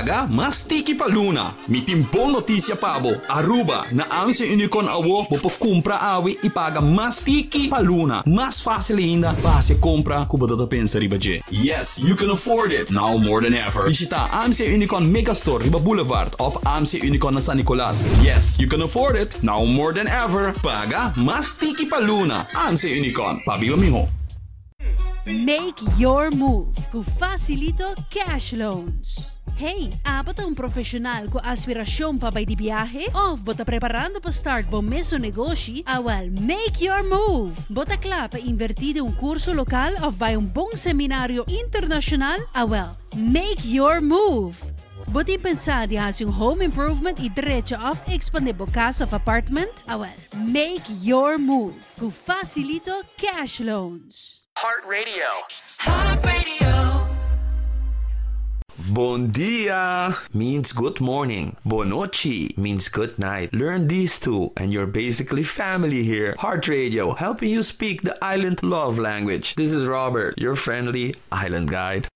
paga mas tiki pa luna. Mitimpong notisya pabo, Aruba na ang si Unicorn awo po kumpra awi ipaga mas tiki pa luna. Mas fácil ainda base compra kuba data pensa riba je. Yes, you can afford it now more than ever. Visita AMC Unicorn Megastore Riba Boulevard of AMC Unicorn na San Nicolas. Yes, you can afford it now more than ever. Paga mas tiki pa luna. AMC Unicorn, pabiwa miho. Make your move com Facilito Cash Loans. Hey, apat ang profesional com aspirasyon pa bay di biyahe? O bota preparando pa start bom meso negosyo? Awal, make your move! Bota kla pa invertir un curso lokal of bay un bong seminaryo internasyonal? Awal, make your move! Buti pensar di has yung home improvement i diretso of expandable casa of apartment? Awal, make your move com Facilito Cash Loans. Heart Radio. Heart Radio. Bon dia means good morning. Bonochi means good night. Learn these two and you're basically family here. Heart Radio, helping you speak the island love language. This is Robert, your friendly island guide.